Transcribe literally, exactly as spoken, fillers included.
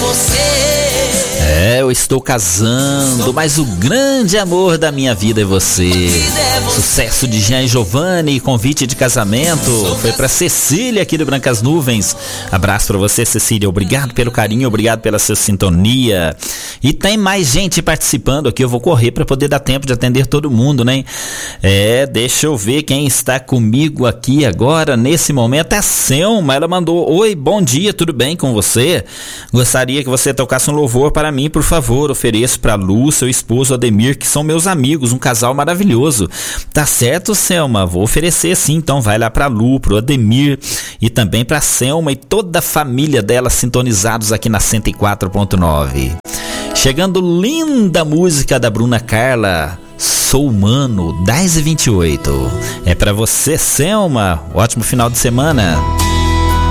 É, eu estou casando, mas o grande amor da minha vida é você. Sucesso de Jean e Giovanni, convite de casamento. Foi pra Cecília aqui do Brancas Nuvens. Abraço pra você, Cecília. Obrigado pelo carinho, obrigado pela sua sintonia. E tem mais gente participando aqui. Eu vou correr pra poder dar tempo de atender todo mundo, né? É, deixa eu ver quem está comigo aqui agora, nesse momento. É a Selma, ela mandou: oi, bom dia, tudo bem com você? Gostaria que você tocasse um louvor para mim, por favor. Ofereço para Lu, seu esposo Ademir, que são meus amigos, um casal maravilhoso. Tá certo, Selma? Vou oferecer sim. Então vai lá para Lu, pro Ademir e também para Selma e toda a família dela sintonizados aqui na cento e quatro ponto nove. Chegando linda música da Bruna Carla, Sou Humano, dez e vinte e oito. É para você, Selma. Ótimo final de semana.